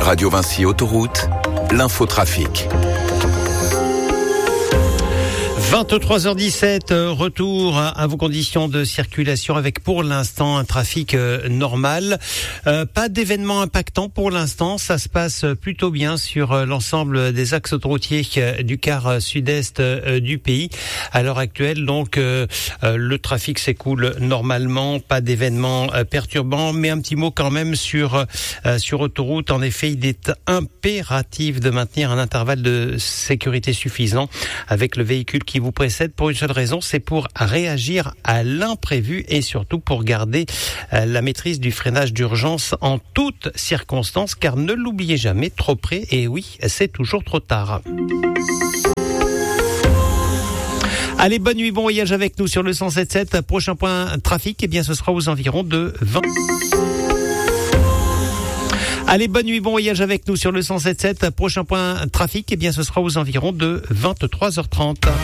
Radio Vinci Autoroute, l'infotrafic. 23h17, retour à vos conditions de circulation avec pour l'instant un trafic normal. Pas d'événements impactants pour l'instant, ça se passe plutôt bien sur l'ensemble des axes autoroutiers du quart sud-est du pays. À l'heure actuelle, donc, le trafic s'écoule normalement, pas d'événements perturbants, mais un petit mot quand même sur autoroute. En effet, il est impératif de maintenir un intervalle de sécurité suffisant avec le véhicule qui vous précède pour une seule raison, c'est pour réagir à l'imprévu et surtout pour garder la maîtrise du freinage d'urgence en toutes circonstances, car ne l'oubliez jamais, trop près, et oui, c'est toujours trop tard. Allez, bonne nuit, bon voyage avec nous sur le 107.7. Prochain point trafic, eh bien ce sera aux environs de 20. Allez, bonne nuit, bon voyage avec nous sur le 107.7. Prochain point trafic, eh bien ce sera aux environs de 23h30.